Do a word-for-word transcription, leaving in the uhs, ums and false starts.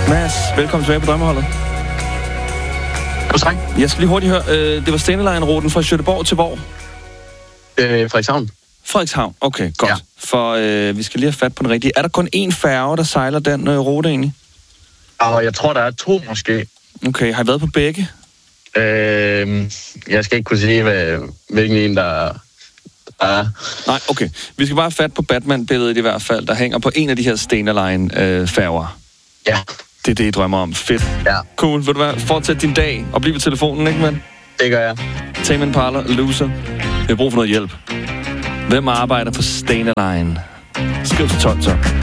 Mads, velkommen tilbage på Drømmeholdet. Jo, tak. Jeg skal lige hurtigt høre, øh, det var Stena-Line-ruten fra Göteborg til hvor? Øh, Frederikshavn. Frederikshavn, okay, godt. Ja. For øh, vi skal lige have fat på den rigtige. Er der kun én færge, der sejler den øh, rute egentlig? Og jeg tror, der er to måske. Okay, har I været på begge? Øh, jeg skal ikke kunne sige, hvad, hvilken en, der er. Nej, okay. Vi skal bare have fat på Batman-billedet i hvert fald, der hænger på en af de her Stena-Line-færger. Ja. Det er det, I drømmer om. Fedt. Ja. Cool. Vil du være, fortsæt din dag og blive ved telefonen, ikke, mand? Det gør jeg. Tame Impala, Loser. Vi har brug for noget hjælp. Hvem arbejder på Stena-Line? Skriv til tolv, så.